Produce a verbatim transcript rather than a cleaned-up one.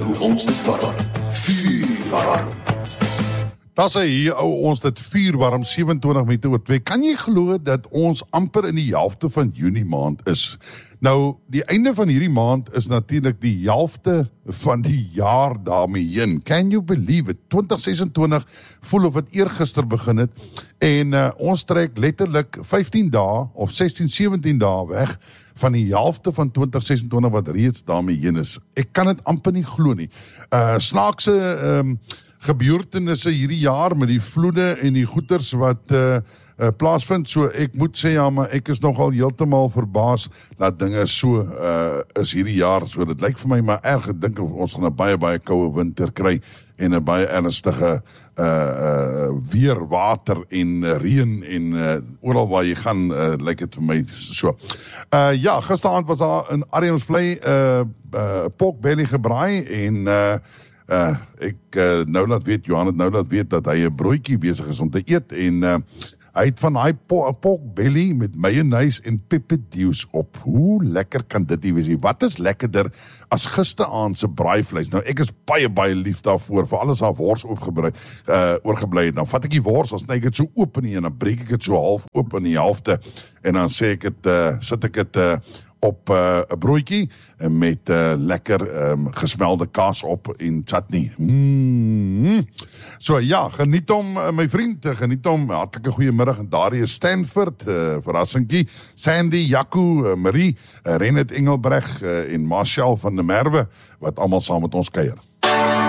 hoe ons dit warm. Vuur warm. Daar sê hier, ou, ons dit vuur warm, sewe en twintig minute oor twee. Kan jy glo dat ons amper in die helfte van Junie maand is? Nou, die einde van hierdie maand is natuurlik die helfte van die jaar daarmee heen. Can you believe it? twintig sesentwintig voel of het eergister begin het. En uh, ons trek letterlik vyftien dae of sestien, sewentien dae weg van die helfte van twintig sesentwintig wat reeds daarmee heen is. Ek kan dit amper nie glo nie. Uh, snaakse um, gebeurtenisse hierdie jaar met die vloede en die goeters wat uh, uh, plaasvind, so ek moet sê ja, maar ek is nogal heeltemal verbaas dat dinge so uh, is hierdie jaar, so dit lyk vir my maar erg, ek dink ons gaan 'n baie baie koue winter kry en 'n baie ernstige uh, uh, weer, water en uh, reën en uh, oral waar jy gaan, uh, lyk dit vir my so. Uh, ja, gisteraand was daar in Arendvlei uh, uh, pork belly gebraai en uh, Uh, ek uh, nou laat weet, Johan het nou laat weet dat hy 'n broodjie besig is om te eet en uh, hy het van hy po pork belly met mayonnaise en peperdews op. Hoe lekker kan dit nie wees nie? Wat is lekkerder as gisteraand se braaivleis? Nou ek is baie baie lief daarvoor, vir alles haar wors oopgebrei, uh, oorgebly het. Dan vat ek die wors, dan sny ek dit so oop in en dan breek ek dit so half oop in die helfte en dan sê ek dit, uh, sit ek dit uh, op 'n uh, broodjie met uh, lekker um, gesmelde kaas op en chutney. Mm. So ja, geniet hom uh, my vriend, geniet hom. Hartlike goeiemiddag en daar is Stanford, uh, verrassingkie, Sandy, Jaco, uh, Marie, uh, Renat Engelbreg uh, en Marshall van der Merwe wat almal saam met ons kuier.